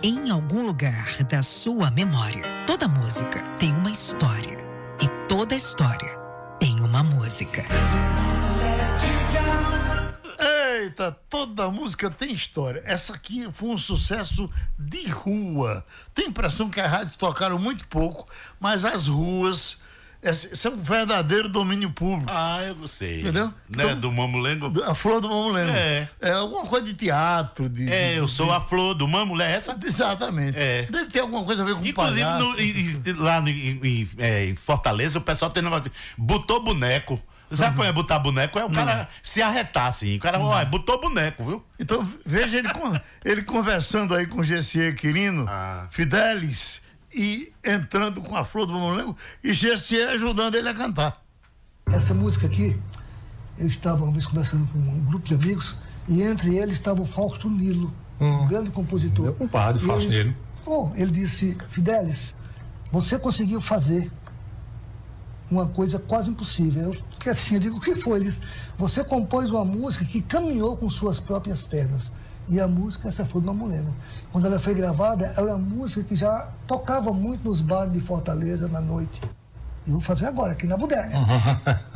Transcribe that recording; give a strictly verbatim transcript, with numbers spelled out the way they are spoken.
Em algum lugar da sua memória, toda música tem uma história. E toda história tem uma música. Eita, toda música tem história. Essa aqui foi um sucesso de rua. Tem a impressão que as rádios tocaram muito pouco, mas as ruas... Esse é um verdadeiro domínio público. Ah, eu gostei. Entendeu? Né? Então, do Mamulengo. A flor do Mamulengo. É. É alguma coisa de teatro. De, É, de, eu sou de... a flor do Mamulengo. Essa? Exatamente. É. Deve ter alguma coisa a ver com Inclusive, palhaço. no, e, e, lá em, em, é, em Fortaleza, o pessoal tem negócio de botou boneco. Sabe como é botar boneco? É o cara se arretar assim. O cara, ó, botou boneco, viu? Então, veja ele, com, ele conversando aí com o G C Quirino, Ah. Fidelis, e entrando com a flor do Mamulengo, e G C ajudando ele a cantar. Essa música aqui, eu estava uma vez conversando com um grupo de amigos, e entre eles estava o Fausto Nilo, hum. um grande compositor. Meu compadre, Fausto Nilo. Bom, ele disse: Fidelis, você conseguiu fazer uma coisa quase impossível. Eu fiquei assim, eu digo, o que foi? Ele disse: você compôs uma música que caminhou com suas próprias pernas. E a música, essa foi do Mamulengo. Quando ela foi gravada, era uma música que já tocava muito nos bares de Fortaleza na noite. E vou fazer agora, aqui na bodega. Uhum.